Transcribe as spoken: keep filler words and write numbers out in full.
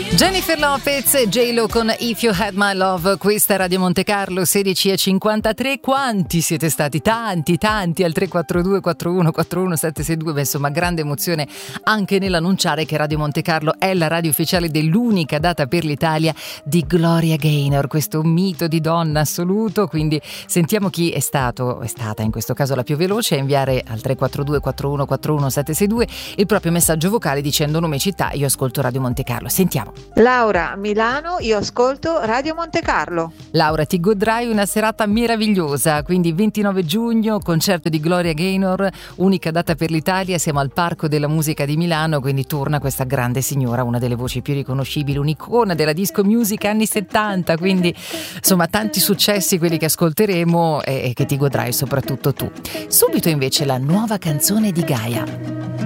Jennifer Lopez e J-Lo con If You Had My Love. Questa è Radio Monte Carlo, sedici e cinquantatré. Quanti siete stati? Tanti, tanti al tre quattro due quattro uno quattro uno sette sei due. Beh, insomma, grande emozione anche nell'annunciare che Radio Monte Carlo è la radio ufficiale dell'unica data per l'Italia di Gloria Gaynor, questo mito di donna assoluto. Quindi sentiamo chi è stato, è stata in questo caso la più veloce a inviare al tre quattro due quattro uno quattro uno sette sei due il proprio messaggio vocale dicendo nome e città. Io ascolto Radio Monte Carlo. Sentiamo. Laura, Milano, io ascolto Radio Monte Carlo. Laura, ti godrai una serata meravigliosa, quindi ventinove giugno, concerto di Gloria Gaynor, unica data per l'Italia, siamo al Parco della Musica di Milano, quindi torna questa grande signora, una delle voci più riconoscibili, un'icona della disco music anni settanta, quindi insomma tanti successi quelli che ascolteremo e, e che ti godrai soprattutto tu. Subito invece la nuova canzone di Gaia.